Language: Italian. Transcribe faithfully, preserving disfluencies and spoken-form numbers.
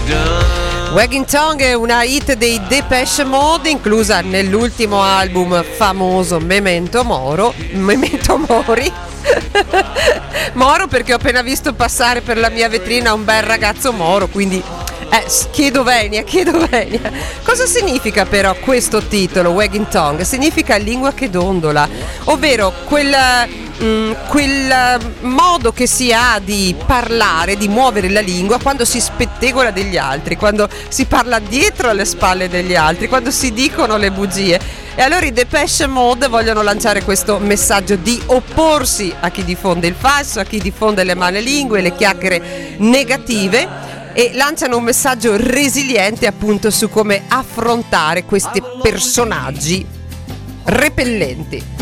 Wagging Tongue è una hit dei Depeche Mode, inclusa nell'ultimo album famoso Memento Moro Memento Mori Moro, perché ho appena visto passare per la mia vetrina un bel ragazzo moro, quindi eh, chiedo venia, chiedo venia. Cosa significa però questo titolo, Wagging Tongue? Significa lingua che dondola, ovvero quel, mh, quel modo che si ha di parlare, di muovere la lingua quando si spettegola degli altri, quando si parla dietro alle spalle degli altri, quando si dicono le bugie. E allora i Depeche Mode vogliono lanciare questo messaggio di opporsi a chi diffonde il falso, a chi diffonde le male lingue, le chiacchiere negative, e lanciano un messaggio resiliente appunto su come affrontare questi personaggi repellenti.